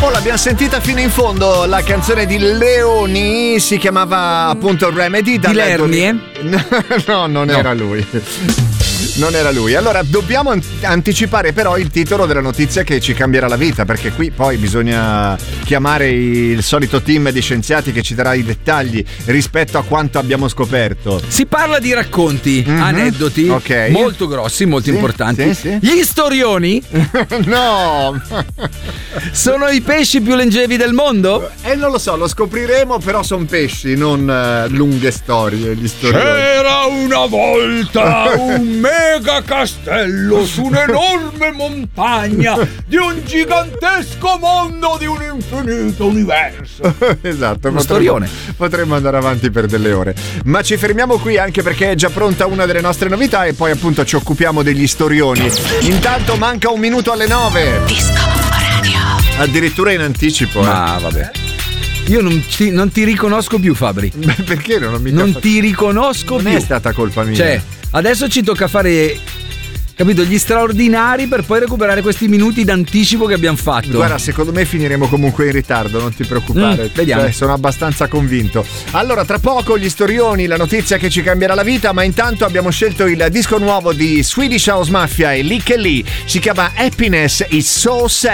Oh, l'abbiamo sentita fino in fondo, la canzone di Leoni, si chiamava appunto Remedy. Di Lernie? No, non era lui. Non era lui. Allora dobbiamo anticipare però il titolo della notizia che ci cambierà la vita, perché qui poi bisogna chiamare il solito team di scienziati che ci darà i dettagli rispetto a quanto abbiamo scoperto. Si parla di racconti, aneddoti molto grossi, molto importanti. Sì. Gli istorioni no sono i pesci più longevi del mondo? Non lo so, lo scopriremo, però sono pesci, non lunghe storie. Gli istorioni. C'era una volta un mega castello su un'enorme montagna di un gigantesco mondo di un infinito universo. Esatto, uno storione. Potremmo andare avanti per delle ore, ma ci fermiamo qui anche perché è già pronta una delle nostre novità e poi appunto ci occupiamo degli storioni. Intanto manca 1 minuto alle 9. Disco Radio. Addirittura in anticipo. Ma vabbè. Io non ti riconosco più, Fabri. Perché non ti riconosco più. Non è stata colpa mia. Cioè, adesso ci tocca fare, capito, gli straordinari per poi recuperare questi minuti d'anticipo che abbiamo fatto. Guarda, secondo me finiremo comunque in ritardo, non ti preoccupare. Vediamo. Cioè, sono abbastanza convinto. Allora, tra poco gli storioni, la notizia che ci cambierà la vita, ma intanto abbiamo scelto il disco nuovo di Swedish House Mafia e Lee Kelly. Si chiama Happiness is So Sad.